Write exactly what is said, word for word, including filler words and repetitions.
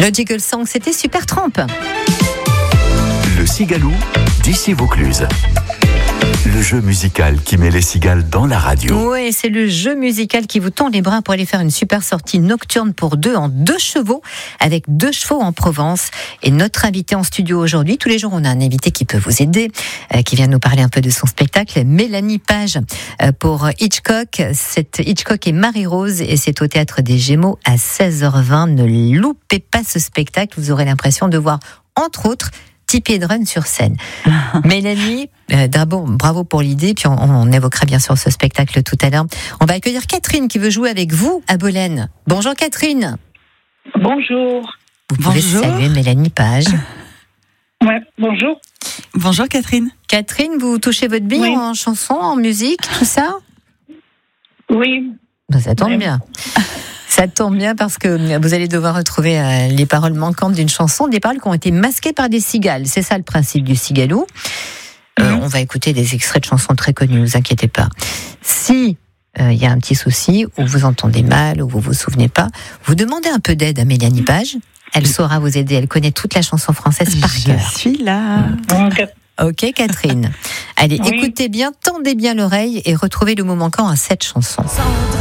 Logical Song, c'était Supertramp. Le Cigalou d'ici Vaucluse. Le jeu musical qui met les cigales dans la radio. Oui, c'est le jeu musical qui vous tend les bras pour aller faire une super sortie nocturne pour deux en deux chevaux, avec deux chevaux en Provence. Et notre invité en studio aujourd'hui, tous les jours on a un invité qui peut vous aider, euh, qui vient nous parler un peu de son spectacle, Mélanie Page euh, pour Hitchcock. C'est Hitchcock et Marie-Rose et c'est au Théâtre des Gémeaux à seize heures vingt. Ne loupez pas ce spectacle, vous aurez l'impression de voir, entre autres, Tippi Hedren sur scène. Mélanie, euh, d'abord, bravo pour l'idée, puis on, on évoquera bien sûr ce spectacle tout à l'heure. On va accueillir Catherine qui veut jouer avec vous à Bolène. Bonjour Catherine. Bonjour. Vous pouvez Bonjour. saluer Mélanie Page. Ouais, bonjour. Bonjour Catherine. Catherine, vous touchez votre bille Oui. en chanson, en musique, tout ça? Oui. Ben, ça tombe Oui. bien. Ça tombe bien parce que vous allez devoir retrouver euh, les paroles manquantes d'une chanson, des paroles qui ont été masquées par des cigales. C'est ça le principe du cigalou. Euh, Mhm. On va écouter des extraits de chansons très connues, ne vous inquiétez pas. Si il y a un petit souci, ou vous entendez mal, ou vous vous souvenez pas, vous demandez un peu d'aide à Mélanie Page. Elle saura vous aider. Elle connaît toute la chanson française par Je cœur. suis là. Donc, Ok, Catherine. Allez, Oui. écoutez bien, tendez bien l'oreille et retrouvez le mot manquant à cette chanson.